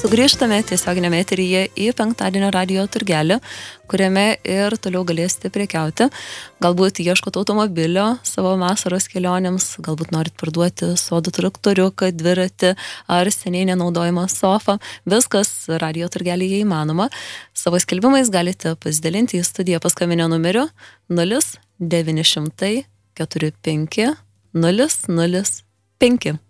Sugrįžtame tiesioginėme eteryje į penktadienio radijo turgelį, kuriame ir toliau galėsite prekiauti. Galbūt ieškot automobilio savo vasaros kelionėms, galbūt norit parduoti sodų traktoriuką, dviratį ar seniai nenaudojamą sofą. Viskas radijo turgelyje įmanoma. Savo skelbimais galite pasidalinti į studiją paskambinę numeriu 0900 45 005.